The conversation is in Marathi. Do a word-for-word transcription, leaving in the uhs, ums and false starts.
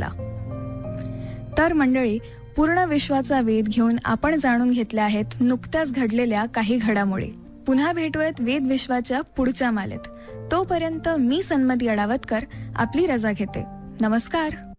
केला. तर मंडळी, पूर्ण विश्वाचा वेध घेऊन आपण जाणून घेतल्या आहेत नुकत्याच घडलेल्या काही घडामोडी. पुन्हा भेटूयात वेद विश्वाच्या पुढच्या मालेत. तोपर्यंत मी सन्मती अडावतकर आपली रजा घेते. नमस्कार.